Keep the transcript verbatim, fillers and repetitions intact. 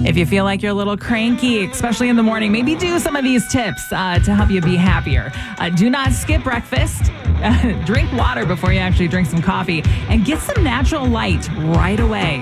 If you feel like you're a little cranky, especially in the morning, maybe do some of these tips uh, to help you be happier. Uh, do not skip breakfast. Drink water before you actually drink some coffee, and get some natural light right away.